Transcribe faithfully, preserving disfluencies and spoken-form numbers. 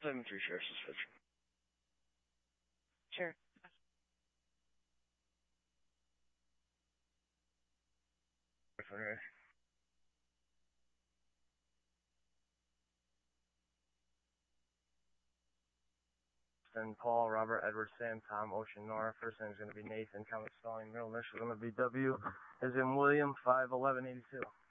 seven three share suspension. Sure. Ready. Then Paul, Robert, Edward, Sam, Tom, Ocean, Nora. First name is going to be Nathan. Comment spelling. Middle initial is going to be W. As in William, five eleven eighty two.